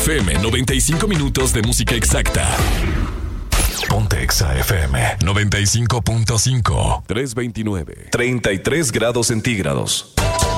FM, 95 minutos de música exacta. Ponte Exa FM 95.5. 329. 33 grados centígrados.